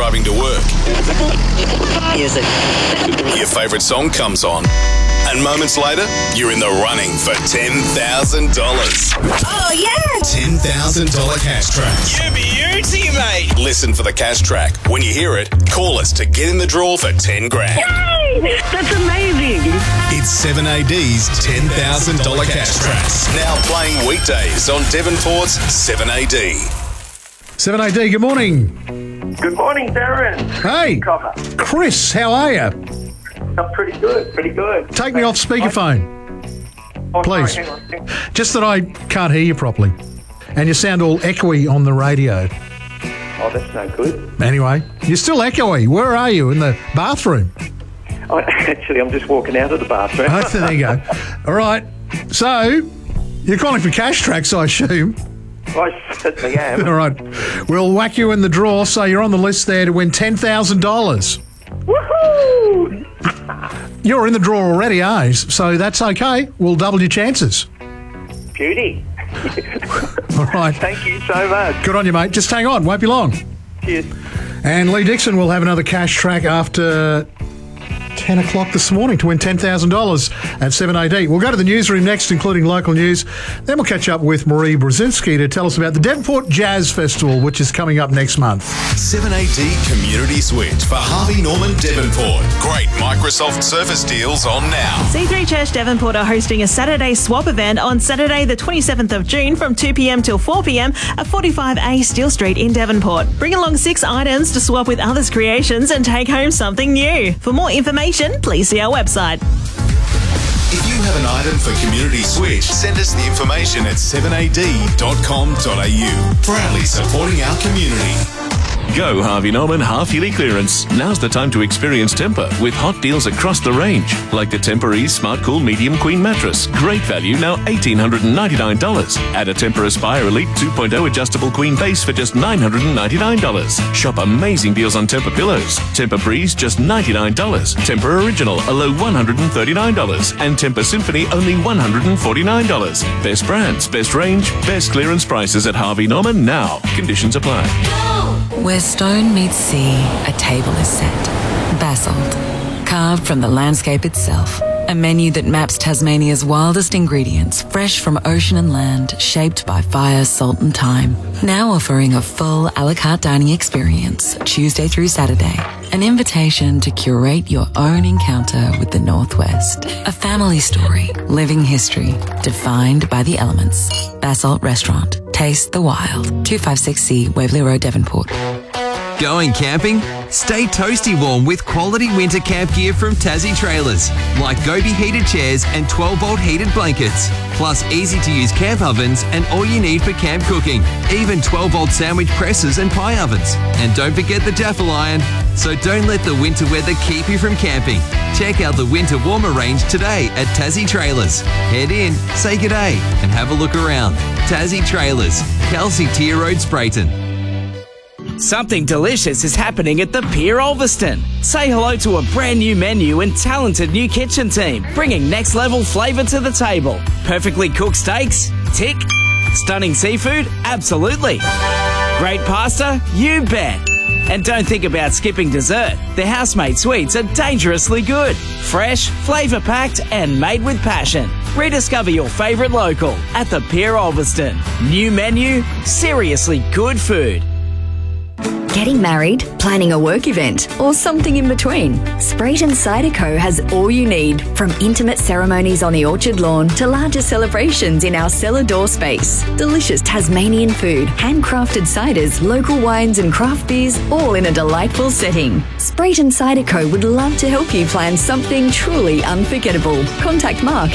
driving to work. Music. Your favourite song comes on. And moments later, you're in the running for $10,000. Oh, yeah! $10,000 cash track. You beauty, mate. Listen for the cash track. When you hear it, call us to get in the draw for 10 grand. Yay! That's amazing. It's 7AD's $10,000 cash tracks. Now playing weekdays on Devonport's 7AD. 7AD, good morning. Good morning, Darren. Hey, Copper. Chris, how are you? I'm pretty good. Take me off speakerphone, Oh, please. Sorry, hang on. Just that I can't hear you properly. And you sound all echoey on the radio. Oh, that's no good. Anyway, you're still echoey. Where are you? In the bathroom? Oh, actually, I'm just walking out of the bathroom. Oh, there you go. All right. So, you're calling for cash tracks, I assume. I certainly am. All right. We'll whack you in the draw, so you're on the list there to win $10,000. Woohoo! You're in the draw already, eh? So that's okay. We'll double your chances. Beauty. All right. Thank you so much. Good on you, mate. Just hang on. Won't be long. Cheers. And Lee Dixon will have another cash track after 10 o'clock this morning to win $10,000 at 7AD. We'll go to the newsroom next, including local news. Then we'll catch up with Marie Brzezinski to tell us about the Devonport Jazz Festival, which is coming up next month. 7AD Community Switch for Harvey Norman Devonport. Great Microsoft Surface deals on now. C3 Church Devonport are hosting a Saturday swap event on Saturday the 27th of June from 2 p.m. till 4 p.m. at 45A Steel Street in Devonport. Bring along 6 items to swap with others' creations and take home something new. For more information, please see our website. If you have an item for Community Switch, send us the information at 7ad.com.au. Proudly supporting our community. Go Harvey Norman half-yearly clearance. Now's the time to experience Tempur with hot deals across the range. Like the Tempur-Ease Smart Cool Medium Queen Mattress. Great value, now $1,899. Add a Tempur Aspire Elite 2.0 Adjustable Queen Base for just $999. Shop amazing deals on Tempur Pillows. Tempur Breeze, just $99. Tempur Original, a low $139. And Tempur Symphony, only $149. Best brands, best range, best clearance prices at Harvey Norman now. Conditions apply. Where stone meets sea, a table is set. Basalt, carved from the landscape itself. A menu that maps Tasmania's wildest ingredients, fresh from ocean and land, shaped by fire, salt and time. Now offering a full a la carte dining experience, Tuesday through Saturday. An invitation to curate your own encounter with the Northwest. A family story, living history, defined by the elements. Basalt Restaurant. Taste the wild. 256C Waverley Road, Devonport. Going camping? Stay toasty warm with quality winter camp gear from Tassie Trailers, like Gobi heated chairs and 12-volt heated blankets, plus easy-to-use camp ovens and all you need for camp cooking, even 12-volt sandwich presses and pie ovens. And don't forget the Jaffle iron. So don't let the winter weather keep you from camping. Check out the winter warmer range today at Tassie Trailers. Head in, say g'day, and have a look around. Tassie Trailers, Kelsey Tier Road, Sprayton. Something delicious is happening at the Pier Ulverston. Say hello to a brand new menu and talented new kitchen team, bringing next level flavour to the table. Perfectly cooked steaks? Tick. Stunning seafood? Absolutely. Great pasta? You bet. And don't think about skipping dessert. Their housemade sweets are dangerously good. Fresh, flavour-packed and made with passion. Rediscover your favourite local at the Pier Ulverston. New menu, seriously good food. Getting married, planning a work event, or something in between? Sprayton Cider Co. has all you need, from intimate ceremonies on the orchard lawn to larger celebrations in our cellar door space. Delicious Tasmanian food, handcrafted ciders, local wines and craft beers, all in a delightful setting. Sprayton Cider Co. would love to help you plan something truly unforgettable. Contact Mark